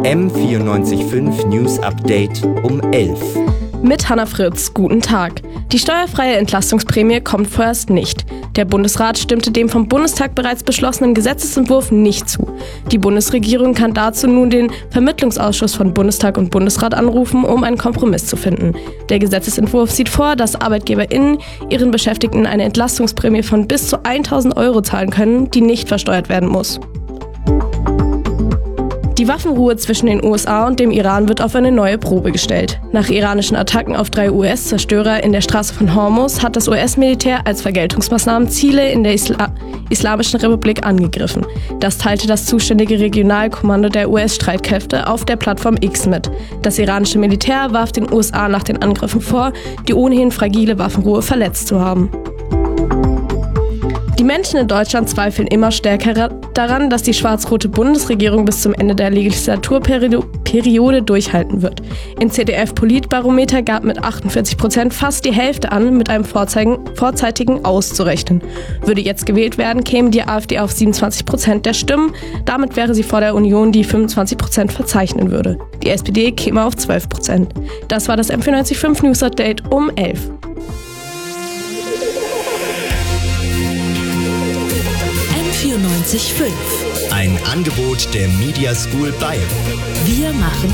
M94.5 News Update um 11. Mit Hannah Fritz, guten Tag. Die steuerfreie Entlastungsprämie kommt vorerst nicht. Der Bundesrat stimmte dem vom Bundestag bereits beschlossenen Gesetzesentwurf nicht zu. Die Bundesregierung kann dazu nun den Vermittlungsausschuss von Bundestag und Bundesrat anrufen, um einen Kompromiss zu finden. Der Gesetzesentwurf sieht vor, dass ArbeitgeberInnen ihren Beschäftigten eine Entlastungsprämie von bis zu 1.000 Euro zahlen können, die nicht versteuert werden muss. Die Waffenruhe zwischen den USA und dem Iran wird auf eine neue Probe gestellt. Nach iranischen Attacken auf 3 US-Zerstörer in der Straße von Hormuz hat das US-Militär als Vergeltungsmaßnahmen Ziele in der Islamischen Republik angegriffen. Das teilte das zuständige Regionalkommando der US-Streitkräfte auf der Plattform X mit. Das iranische Militär warf den USA nach den Angriffen vor, die ohnehin fragile Waffenruhe verletzt zu haben. Die Menschen in Deutschland zweifeln immer stärker daran, dass die schwarz-rote Bundesregierung bis zum Ende der Legislaturperiode durchhalten wird. Im ZDF-Politbarometer gab mit 48% fast die Hälfte an, mit einem vorzeitigen auszurechnen. Würde jetzt gewählt werden, käme die AfD auf 27% der Stimmen. Damit wäre sie vor der Union, die 25% verzeichnen würde. Die SPD käme auf 12%. Das war das M94.5 News Update um 11. M94.5. Ein Angebot der Media School Bayern. Wir machen